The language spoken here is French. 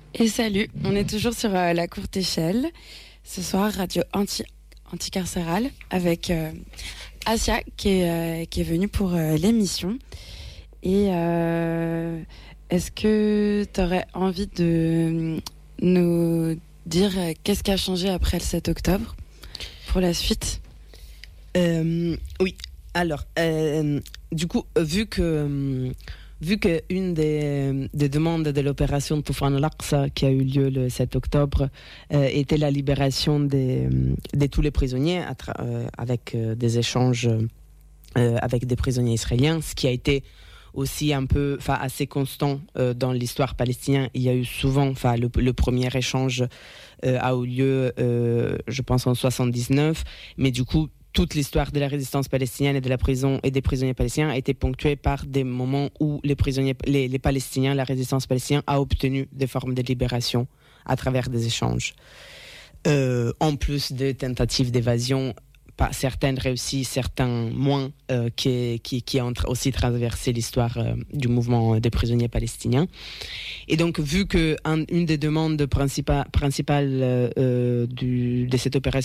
Et salut, on est toujours sur la courte échelle. Ce soir, radio anticarcérale avec Asia qui est venue pour l'émission. Et est-ce que tu aurais envie de nous dire qu'est-ce qui a changé après le 7 octobre pour la suite? Oui, alors, du coup, vu que une des demandes de l'opération Toufan al-Aqsa qui a eu lieu le 7 octobre était la libération de tous les prisonniers avec des échanges avec des prisonniers israéliens, ce qui a été aussi assez constant dans l'histoire palestinienne. Il y a eu souvent, le premier échange a eu lieu, je pense, en 79, mais du coup, toute l'histoire de la résistance palestinienne et de la prison et des prisonniers palestiniens a été ponctuée par des moments où les Palestiniens, la résistance palestinienne a obtenu des formes de libération à travers des échanges. En plus de tentatives d'évasion, certaines réussies, certains moins, qui ont aussi traversé l'histoire du mouvement des prisonniers palestiniens. Et donc, vu que une des demandes principales de cette opération